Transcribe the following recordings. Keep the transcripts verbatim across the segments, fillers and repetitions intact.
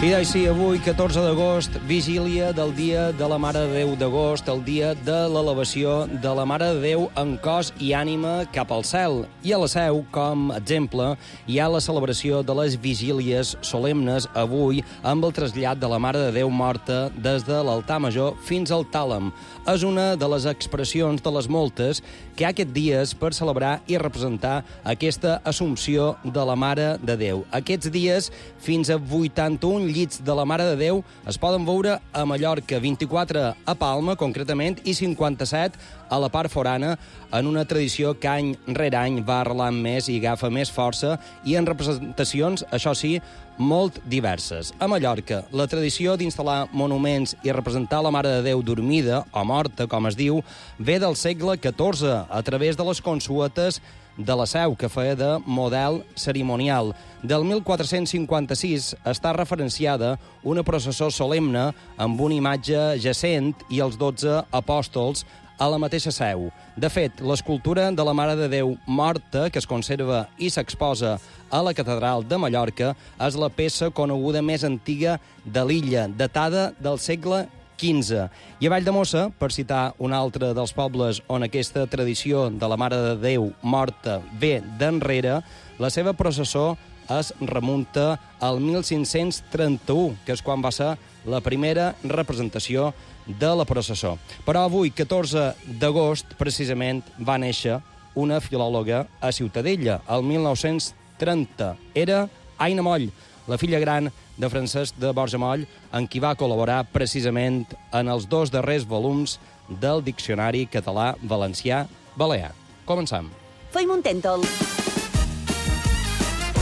I així, avui, catorze d'agost, vigília del dia de la Mare de Déu d'agost, el dia de l'elevació de la Mare de Déu en cos i ànima cap al cel. I a la Seu, com a exemple, hi ha la celebració de les vigílies solemnes avui amb el trasllat de la Mare de Déu morta des de l'altar major fins al tàlem. És una de les expressions de les moltes que hi ha aquests dies per celebrar i representar aquesta assumpció de la Mare de Déu. Aquests dies, fins a vuitanta-un llits de la Mare de Déu es poden veure a Mallorca, vint-i-quatre a Palma, concretament, i cinquanta-set a la part forana, en una tradició que any rere any va arrelant més i agafa més força, i en representacions, això sí, molt diverses. A Mallorca, la tradició d'instal·lar monuments i representar la Mare de Déu dormida, o morta, com es diu, ve del segle catorze, a través de les consuetes de la Seu, que feia de model cerimonial. Del mil quatre-cents cinquanta-sis està referenciada una processó solemne amb una imatge jacent i els dotze apòstols a la mateixa Seu. De fet, l'escultura de la Mare de Déu morta, que es conserva i s'exposa a la Catedral de Mallorca, és la peça coneguda més antiga de l'illa, datada del segle quinze. I a Valldemossa, per citar un altre dels pobles on aquesta tradició de la Mare de Déu morta ve d'enrere, la seva processó es remunta al mil cinc-cents trenta-u, que és quan va ser la primera representació de la processó. Però avui, catorze d'agost, precisament, va néixer una filòloga a Ciutadella, el mil nou-cents trenta. Era Aina Moll, la filla gran de Francesc de Borja Moll, en qui va col·laborar precisament en els dos darrers volums del Diccionari Català-Valencià-Balear. Començam. Fem un tèntol.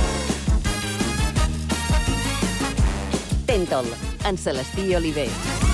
Tèntol, en Celestí Oliver.